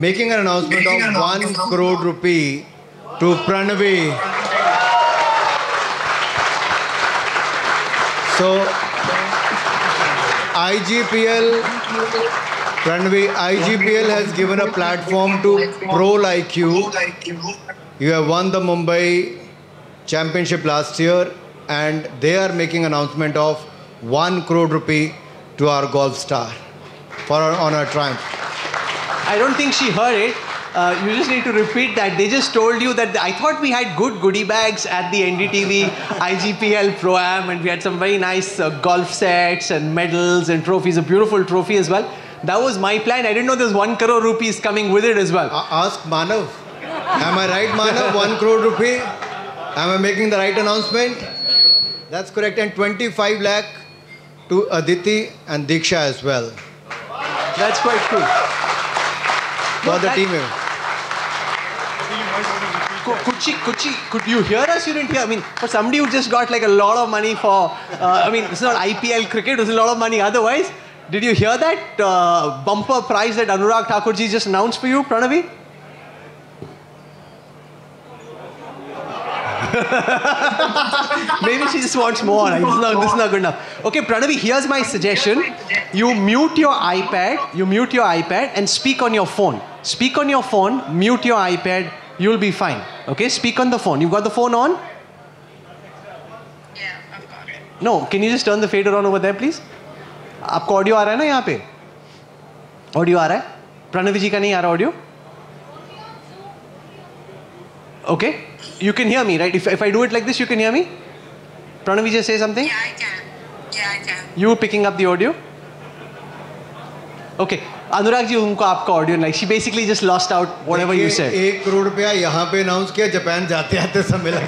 making an announcement of 1 crore rupee to Pranavi. So, IGPL, Pranavi, IGPL has given a platform to Pro Like You. You have won the Mumbai Championship last year, and they are making announcement of 1 crore rupee to our golf star on her triumph. I don't think she heard it. You just need to repeat that. They just told you that I thought we had good goodie bags at the NDTV IGPL Pro-Am, and we had some very nice golf sets and medals and trophies, a beautiful trophy as well. That was my plan. I didn't know there's 1 crore rupees coming with it as well. Ask Manav. Am I right, Manav? 1 crore rupee? Am I making the right announcement? That's correct. And 25 lakh to Aditi and Diksha as well. That's quite cool. For the team. Could you hear us? You didn't hear. I mean, for somebody who just got like a lot of money for, it's not IPL cricket, it's a lot of money otherwise. Did you hear that bumper prize that Anurag Thakurji just announced for you, Pranavi? Maybe she just wants more. This is not good enough. Okay, Pranavi, here's my suggestion. You mute your iPad and speak on your phone. Speak on your phone, mute your iPad, you'll be fine. Okay, speak on the phone. You've got the phone on? Yeah, I've got it. No, can you just turn the fader on over there, please? आपको audio आ रहा है ना यहाँ पे? Audio आ रहा है? प्रणवी जी का नहीं आ रहा audio? Okay, you can hear me, right? If I do it like this, you can hear me? Pranavi, just say something? Yeah, I can. Yeah, I can. You picking up the audio? Okay. Anurag ji, उनको आपका audio like she basically just lost out whatever you said. 1 crore रुपया यहाँ पे announce किया, Japan जाते आते सब मिला.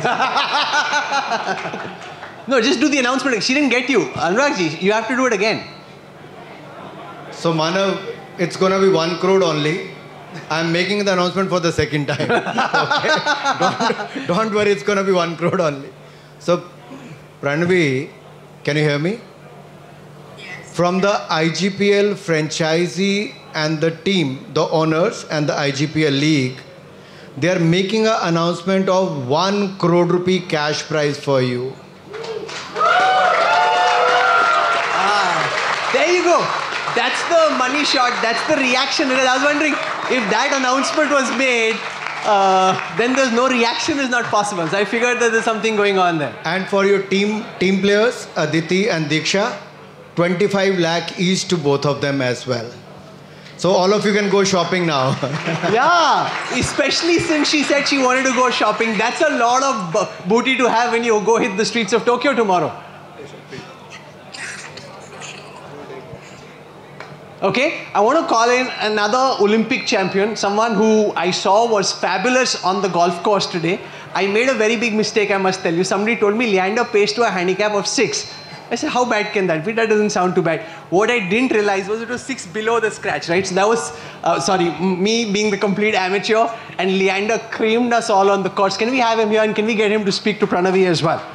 No, just do the announcement. She didn't get you. Anurag ji, you have to do it again. So Manav, it's gonna be 1 crore only. I'm making the announcement for the second time. Okay? Don't worry, it's gonna be 1 crore only. So Pranavi, can you hear me? From the IGPL franchisee and the team, the owners and the IGPL league, they are making an announcement of 1 crore rupee cash prize for you. There you go. That's the money shot. That's the reaction. I was wondering if that announcement was made, then there's no reaction is not possible. So I figured that there's something going on there. And for your team players, Aditi and Diksha, 25 lakh each to both of them as well. So all of you can go shopping now. Yeah, especially since she said she wanted to go shopping. That's a lot of booty to have when you go hit the streets of Tokyo tomorrow. Okay, I want to call in another Olympic champion, someone who I saw was fabulous on the golf course today. I made a very big mistake, I must tell you. Somebody told me Leander Pace to a handicap of 6. I said, how bad can that be? That doesn't sound too bad. What I didn't realize was it was 6 below the scratch, right? So that was, me being the complete amateur, and Leander creamed us all on the course. Can we have him here and can we get him to speak to Pranavi as well?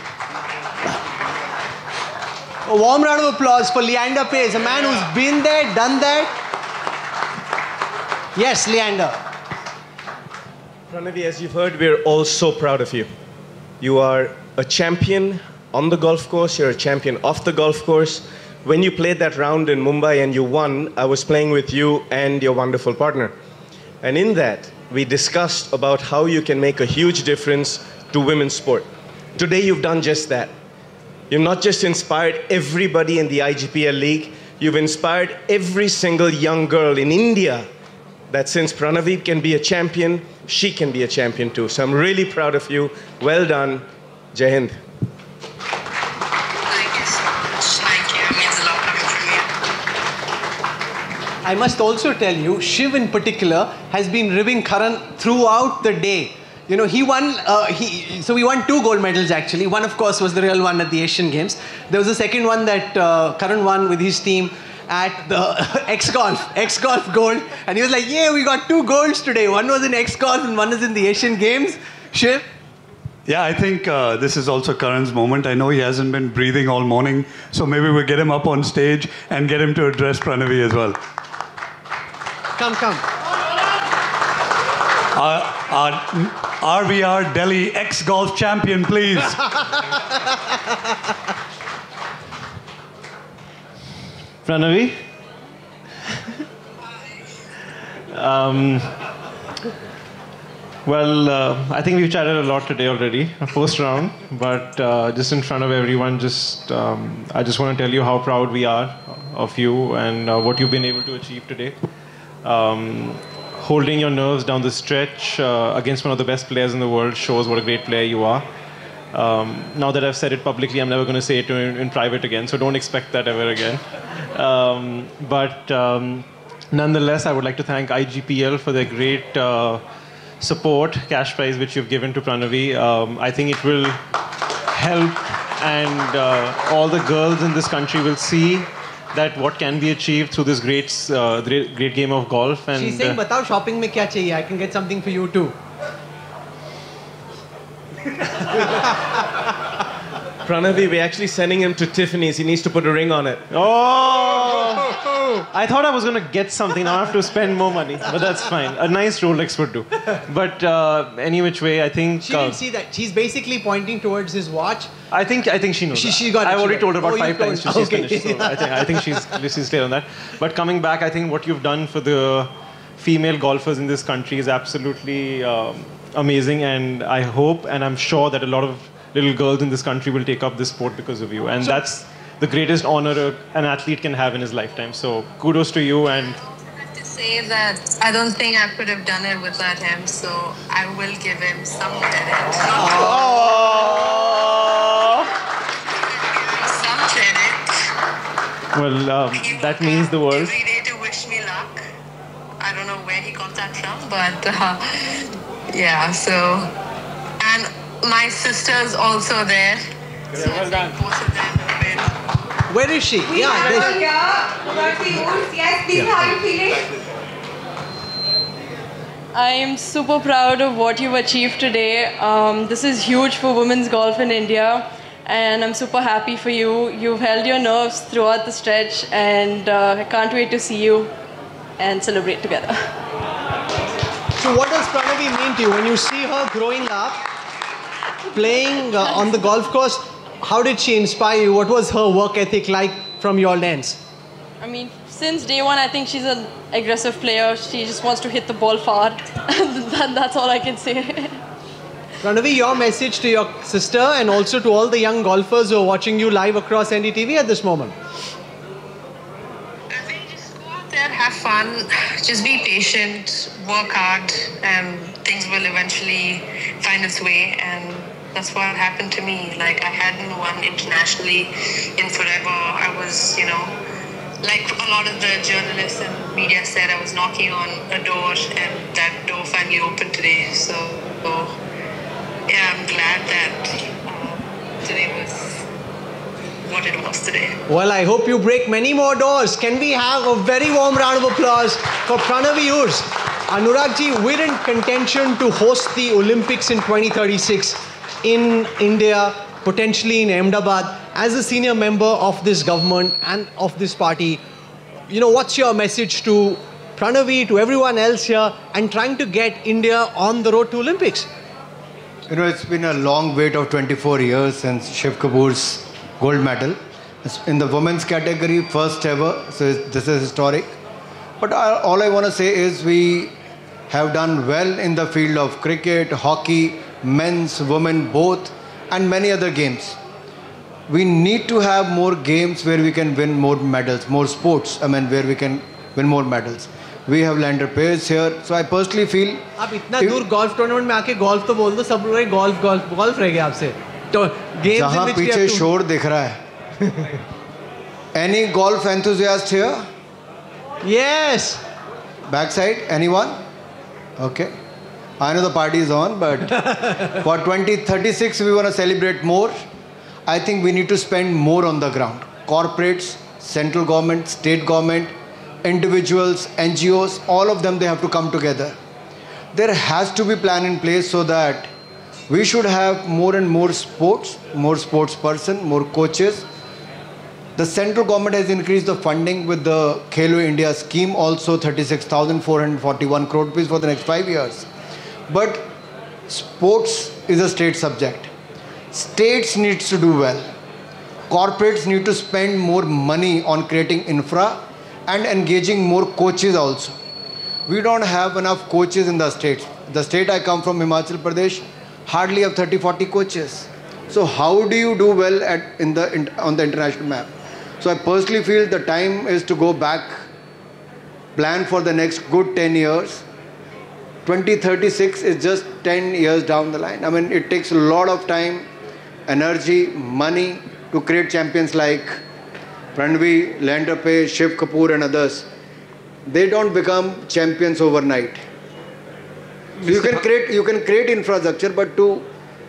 A warm round of applause for Leander Pace, a man who's been there, done that. Yes, Leander. Pranavi, as you've heard, we're all so proud of you. You are a champion on the golf course, you're a champion off the golf course. When you played that round in Mumbai and you won, I was playing with you and your wonderful partner. And in that, we discussed about how you can make a huge difference to women's sport. Today, you've done just that. You've not just inspired everybody in the IGPL League, you've inspired every single young girl in India that since Pranavi can be a champion, she can be a champion too. So I'm really proud of you. Well done. Jai Hind. Thank you so much. Thank you. It means a lot coming from you. I must also tell you, Shiv in particular has been ribbing Karan throughout the day. You know, he won, so we won 2 gold medals actually. One, of course, was the real one at the Asian Games. There was a second one that Karan won with his team at the X-Golf gold. And he was like, yeah, we got 2 golds today. One was in X-Golf and one is in the Asian Games. Shiv? Yeah, I think this is also Karan's moment. I know he hasn't been breathing all morning, so maybe we'll get him up on stage and get him to address Pranavi as well. Come. Our RVR Delhi ex-golf champion, please. Pranavi? I think we've chatted a lot today already, post round, but just in front of everyone, I just want to tell you how proud we are of you and what you've been able to achieve today. Holding your nerves down the stretch against one of the best players in the world shows what a great player you are. Now that I've said it publicly, I'm never going to say it in private again, so don't expect that ever again. Nonetheless, I would like to thank IGPL for their great support, cash prize, which you've given to Pranavi. I think it will help, and all the girls in this country will see that what can be achieved through this great game of golf. And she's saying, "Batao shopping mein kya chahiye? I can get something for you too." Pranavi, we're actually sending him to Tiffany's. He needs to put a ring on it. Oh! I thought I was going to get something. Now I have to spend more money. But that's fine. A nice Rolex would do. But any which way, I think... She didn't see that. She's basically pointing towards his watch. I think she knows that. She got it. I've already told her about Oh, 5 times till she's okay. finished. So I think she's clear on that. But coming back, I think what you've done for the female golfers in this country is absolutely amazing. And I hope and I'm sure that a lot of little girls in this country will take up this sport because of you. And that's the greatest honor an athlete can have in his lifetime. So kudos to you. And I have to say that I don't think I could have done it without him, so I will give him some credit. Some credit. Well, He that woke means up the world. every day to wish me luck. I don't know where he got that from, but yeah, so. And my sister's also there. So I think both of them have been. Where is she? Yeah, there's- Yes, please, how are you feeling? I am super proud of what you've achieved today. This is huge for women's golf in India, and I'm super happy for you. You've held your nerves throughout the stretch, and I can't wait to see you and celebrate together. So what does Pranavi mean to you? When you see her growing up, playing on the golf course, how did she inspire you? What was her work ethic like from your lens? I mean, since day one, I think she's an aggressive player. She just wants to hit the ball far. That's all I can say. Pranavi, your message to your sister and also to all the young golfers who are watching you live across NDTV at this moment. I think just go out there, have fun, just be patient, work hard, and things will eventually find its way. And that's what happened to me. Like, I hadn't won internationally in forever. I was, like a lot of the journalists and media said, I was knocking on a door, and that door finally opened today. So yeah, I'm glad that today was what it was today. Well, I hope you break many more doors. Can we have a very warm round of applause for Pranavi Urs? Anuragji, we're in contention to host the Olympics in 2036 in India, potentially in Ahmedabad. As a senior member of this government and of this party, what's your message to Pranavi, to everyone else here, and trying to get India on the road to Olympics? It's been a long wait of 24 years since Shiv Kapoor's gold medal. It's in the women's category, first ever, so this is historic. But all I want to say is we have done well in the field of cricket, hockey, men's, women, both, and many other games. We need to have more games where we can win more medals, more sports, where we can win more medals. We have Lander Pace here, so I personally feel... आप इतना दूर golf tournament में आके golf तो बोल दो, सब लोग golf रह गया आपसे. तो games जहाँ in which we पीछे have to... शोर दिख रहा है. Any golf enthusiast here? Yes. Backside, anyone? Okay. I know the party is on, but for 2036 we want to celebrate more. I think we need to spend more on the ground. Corporates, central government, state government, individuals, NGOs, all of them, they have to come together. There has to be plan in place so that we should have more and more sports person, more coaches. The central government has increased the funding with the Khelo India scheme, also 36,441 crore rupees for the next 5 years. But sports is a state subject. States needs to do well. Corporates need to spend more money on creating infra and engaging more coaches also. We don't have enough coaches in the states. The state I come from, Himachal Pradesh, hardly have 30-40 coaches. So how do you do well on the international map? So I personally feel the time is to go back, plan for the next good 10 years. 2036 is just 10 years down the line. I mean, it takes a lot of time, energy, money to create champions like Ranvi, Leander Paes, Shiv Kapoor and others. They don't become champions overnight. So you can create infrastructure, but to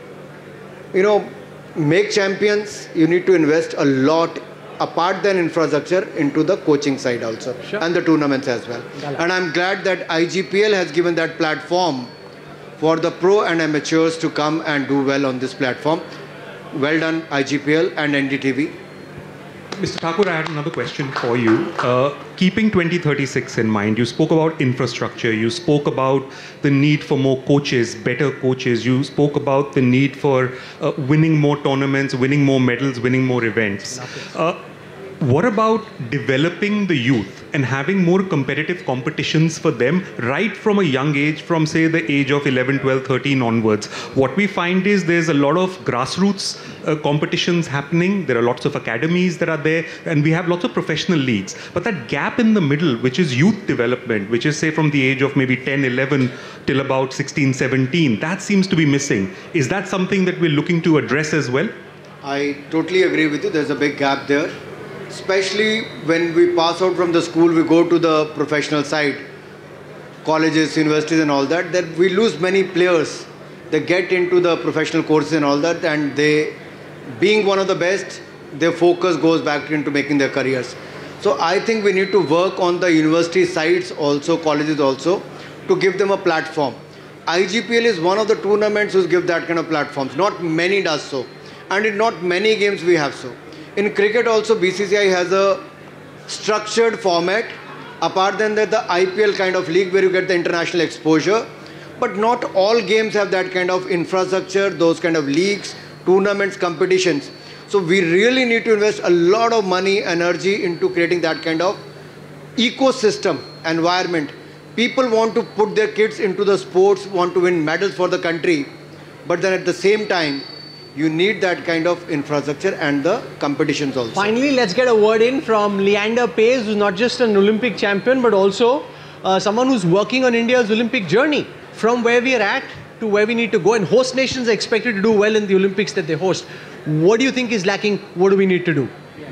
make champions, you need to invest a lot apart than infrastructure into the coaching side also, and the tournaments as well. And I'm glad that IGPL has given that platform for the pro and amateurs to come and do well on this platform. Well done, IGPL and NDTV. Mr. Thakur, I had another question for you. Keeping 2036 in mind, you spoke about infrastructure, you spoke about the need for more coaches, better coaches, you spoke about the need for winning more tournaments, winning more medals, winning more events. What about developing the youth and having more competitive competitions for them right from a young age, from say the age of 11, 12, 13 onwards? What we find is there's a lot of grassroots competitions happening. There are lots of academies that are there, and we have lots of professional leagues. But that gap in the middle, which is youth development, which is say from the age of maybe 10, 11 till about 16, 17, that seems to be missing. Is that something that we're looking to address as well? I totally agree with you. There's a big gap there. Especially when we pass out from the school, we go to the professional side, colleges, universities and all that, that we lose many players. They get into the professional courses and all that, and they, being one of the best, their focus goes back into making their careers. So I think we need to work on the university sides also, colleges also, to give them a platform. IGPL is one of the tournaments who give that kind of platforms. Not many does so. And in not many games we have so. In cricket also, BCCI has a structured format, apart than that the IPL kind of league where you get the international exposure. But not all games have that kind of infrastructure, those kind of leagues, tournaments, competitions. So we really need to invest a lot of money, energy into creating that kind of ecosystem, environment. People want to put their kids into the sports, want to win medals for the country. But then at the same time, you need that kind of infrastructure and the competitions also. Finally, let's get a word in from Leander Paes, who's not just an Olympic champion, but also someone who's working on India's Olympic journey, from where we are at to where we need to go. And host nations are expected to do well in the Olympics that they host. What do you think is lacking? What do we need to do?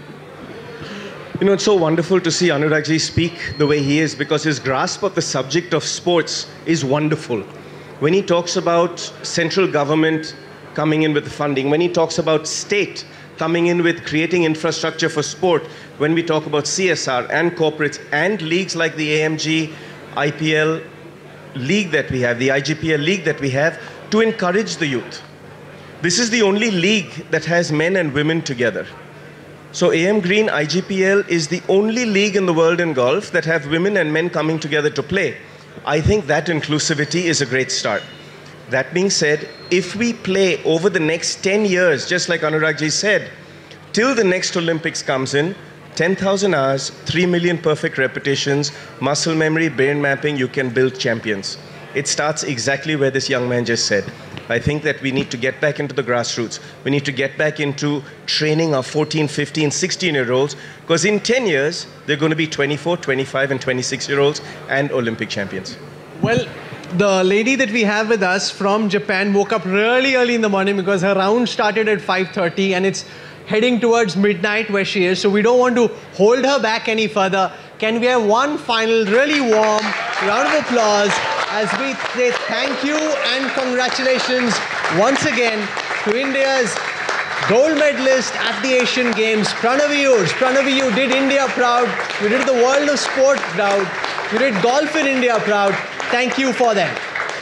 You know, it's so wonderful to see Anuragji speak the way he is, because his grasp of the subject of sports is wonderful. When he talks about central government coming in with the funding, when he talks about state coming in with creating infrastructure for sport, when we talk about CSR and corporates and leagues like the AMG, IPL league that we have, the IGPL league that we have, to encourage the youth. This is the only league that has men and women together. So AM Green IGPL is the only league in the world in golf that have women and men coming together to play. I think that inclusivity is a great start. That being said, if we play over the next 10 years, just like Anuragji said, till the next Olympics comes in, 10,000 hours, 3 million perfect repetitions, muscle memory, brain mapping, you can build champions. It starts exactly where this young man just said. I think that we need to get back into the grassroots. We need to get back into training our 14, 15, 16-year-olds, because in 10 years, they're going to be 24, 25, and 26-year-olds and Olympic champions. Well, the lady that we have with us from Japan woke up really early in the morning because her round started at 5:30 and it's heading towards midnight where she is. So we don't want to hold her back any further. Can we have one final really warm round of applause as we say thank you and congratulations once again to India's gold medalist at the Asian Games, Pranavi Urj. Pranavi, you did India proud. You did the world of sport proud. You did golf in India proud. Thank you for that.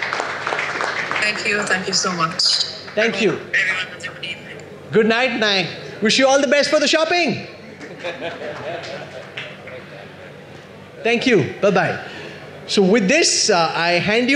Thank you. Thank you so much. Thank you. Everyone has a good evening. Good night, and I wish you all the best for the shopping. Thank you. Bye-bye. So with this, I hand you